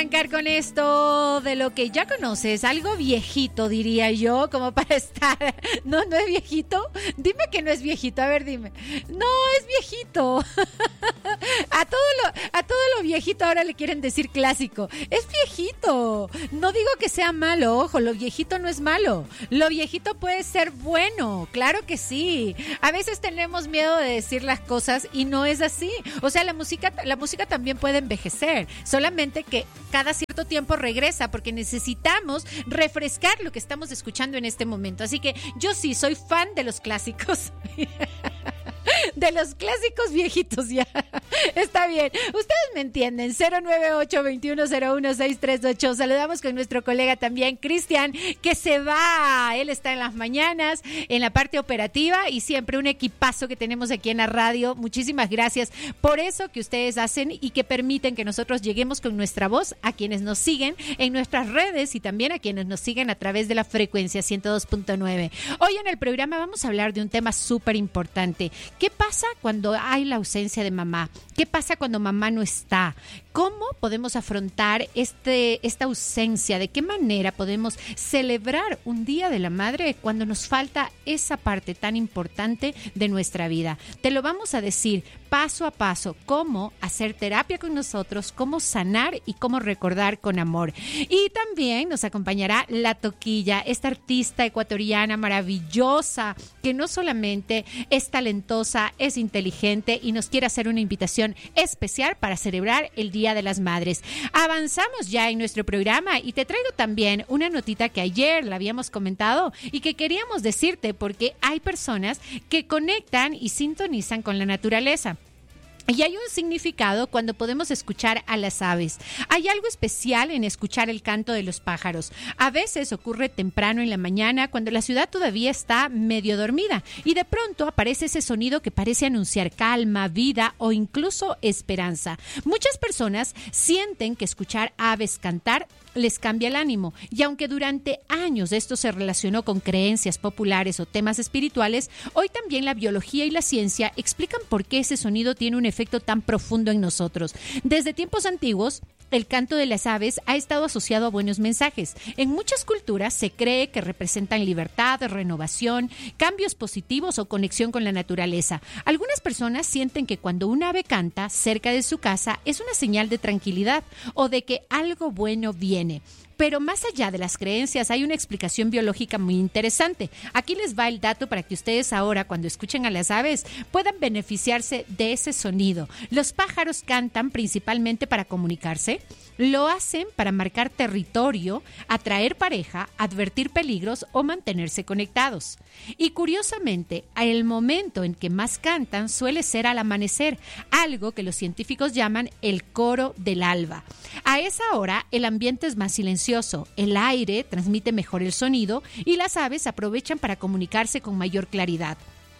Arrancar con esto de lo que ya conoces, algo viejito diría yo, como para estar. No, no es viejito. Dime que no es viejito, a ver, dime. No, es viejito. A todo lo viejito ahora le quieren decir clásico. Es viejito. No digo que sea malo, ojo, lo viejito no es malo. Lo viejito puede ser bueno, claro que sí. A veces tenemos miedo de decir las cosas y no es así. O sea, la música también puede envejecer, solamente que cada cierto tiempo regresa porque necesitamos refrescar lo que estamos escuchando en este momento. Así que yo sí soy fan de los clásicos. De los clásicos viejitos ya. Está bien. Ustedes me entienden. 098-2101-638. Saludamos con nuestro colega también, Cristian, que se va. Él está en las mañanas, en la parte operativa y siempre un equipazo que tenemos aquí en la radio. Muchísimas gracias por eso que ustedes hacen y que permiten que nosotros lleguemos con nuestra voz a quienes nos siguen en nuestras redes y también a quienes nos siguen a través de la frecuencia 102.9. Hoy en el programa vamos a hablar de un tema súper importante. ¿Qué pasa cuando hay la ausencia de mamá? ¿Qué pasa cuando mamá no está? ¿Cómo podemos afrontar esta ausencia? ¿De qué manera podemos celebrar un Día de la Madre cuando nos falta esa parte tan importante de nuestra vida? Te lo vamos a decir paso a paso, cómo hacer terapia con nosotros, cómo sanar y cómo recordar con amor. Y también nos acompañará La Toquilla, esta artista ecuatoriana maravillosa que no solamente es talentosa, es inteligente y nos quiere hacer una invitación especial para celebrar el Día de las Madres. Avanzamos ya en nuestro programa y te traigo también una notita que ayer la habíamos comentado y que queríamos decirte porque hay personas que conectan y sintonizan con la naturaleza. Y hay un significado cuando podemos escuchar a las aves. Hay algo especial en escuchar el canto de los pájaros. A veces ocurre temprano en la mañana cuando la ciudad todavía está medio dormida y de pronto aparece ese sonido que parece anunciar calma, vida o incluso esperanza. Muchas personas sienten que escuchar aves cantar les cambia el ánimo y aunque durante años esto se relacionó con creencias populares o temas espirituales, hoy también la biología y la ciencia explican por qué ese sonido tiene un efecto tan profundo en nosotros. Desde tiempos antiguos, el canto de las aves ha estado asociado a buenos mensajes. En muchas culturas se cree que representan libertad, renovación, cambios positivos o conexión con la naturaleza. Algunas personas sienten que cuando un ave canta cerca de su casa es una señal de tranquilidad o de que algo bueno viene. Pero más allá de las creencias hay una explicación biológica muy interesante. Aquí les va el dato para que ustedes ahora, cuando escuchen a las aves, puedan beneficiarse de ese sonido. Los pájaros cantan principalmente para comunicarse. Lo hacen para marcar territorio, atraer pareja, advertir peligros o mantenerse conectados. Y curiosamente, el momento en que más cantan suele ser al amanecer, algo que los científicos llaman el coro del alba. A esa hora el ambiente es más silencioso, el aire transmite mejor el sonido y las aves aprovechan para comunicarse con mayor claridad.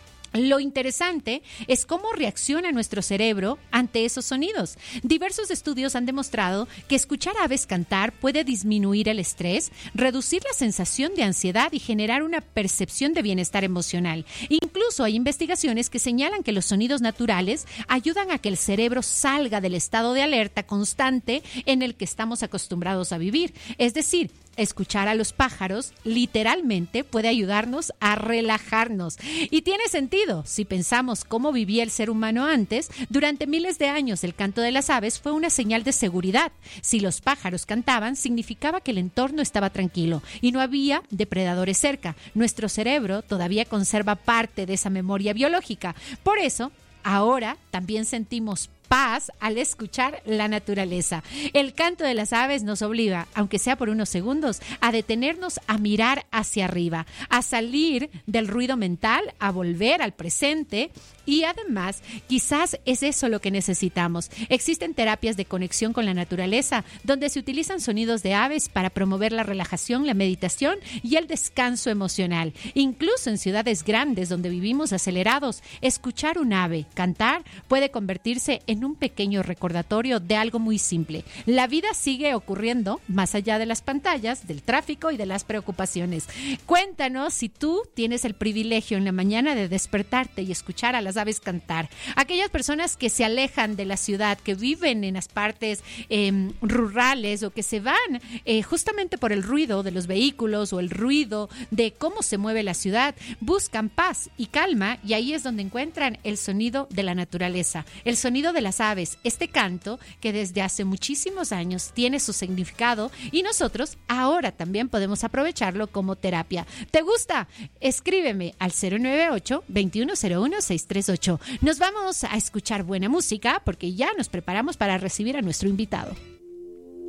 Lo interesante es cómo reacciona nuestro cerebro ante esos sonidos. Diversos estudios han demostrado que escuchar aves cantar puede disminuir el estrés, reducir la sensación de ansiedad y generar una percepción de bienestar emocional. Incluso hay investigaciones que señalan que los sonidos naturales ayudan a que el cerebro salga del estado de alerta constante en el que estamos acostumbrados a vivir. Es decir, escuchar a los pájaros literalmente puede ayudarnos a relajarnos. Y tiene sentido, si pensamos cómo vivía el ser humano antes, durante miles de años el canto de las aves fue una señal de seguridad. Si los pájaros cantaban, significaba que el entorno estaba tranquilo y no había depredadores cerca. Nuestro cerebro todavía conserva parte de esa memoria biológica. Por eso, ahora también sentimos paz al escuchar la naturaleza. El canto de las aves nos obliga, aunque sea por unos segundos, a detenernos a mirar hacia arriba, a salir del ruido mental, a volver al presente y además quizás es eso lo que necesitamos. Existen terapias de conexión con la naturaleza donde se utilizan sonidos de aves para promover la relajación, la meditación y el descanso emocional. Incluso en ciudades grandes donde vivimos acelerados, escuchar un ave cantar puede convertirse en un pequeño recordatorio de algo muy simple. La vida sigue ocurriendo más allá de las pantallas, del tráfico y de las preocupaciones. Cuéntanos si tú tienes el privilegio en la mañana de despertarte y escuchar a las aves cantar. Aquellas personas que se alejan de la ciudad, que viven en las partes rurales o que se van justamente por el ruido de los vehículos o el ruido de cómo se mueve la ciudad, buscan paz y calma, y ahí es donde encuentran el sonido de la naturaleza, el sonido de las aves, este canto que desde hace muchísimos años tiene su significado y nosotros ahora también podemos aprovecharlo como terapia. ¿Te gusta? Escríbeme al 098-2101-638. Nos vamos a escuchar buena música porque ya nos preparamos para recibir a nuestro invitado.